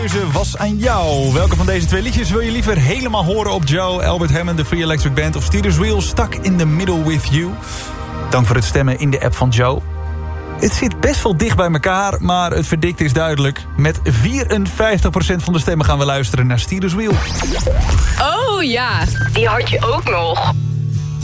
Keuze was aan jou. Welke van deze twee liedjes wil je liever helemaal horen op Joe, Albert Hammond, The Free Electric Band of Steelers Wheel, Stuck in the Middle with You? Dank voor het stemmen in de app van Joe. Het zit best wel dicht bij elkaar, maar het verdict is duidelijk. Met 54% van de stemmen gaan we luisteren naar Steelers Wheel. Oh ja, die had je ook nog.